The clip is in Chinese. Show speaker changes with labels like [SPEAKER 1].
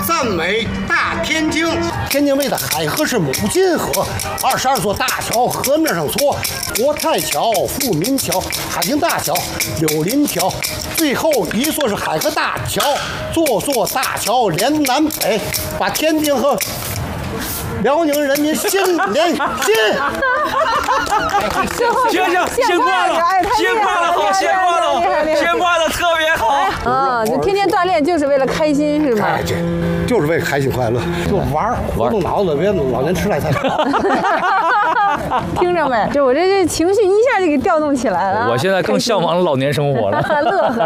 [SPEAKER 1] 赞美大天津。天津卫的海河是母亲河，22座大桥河面上搓，国泰桥、富民桥、海景大桥、柳林桥，最后一座是海河大桥，座大桥连南北，把天津和辽宁人民心连心。
[SPEAKER 2] 先挂了，好，先挂了，先挂的特别好。
[SPEAKER 3] 啊，就天天锻炼就是为了开心是吗？
[SPEAKER 1] 就是为了开心快乐，就玩活动脑子，别老年痴呆太少。
[SPEAKER 3] 听着没？就我这情绪一下就给调动起来了。
[SPEAKER 2] 我现在更向往老年生活了。
[SPEAKER 3] 乐呵。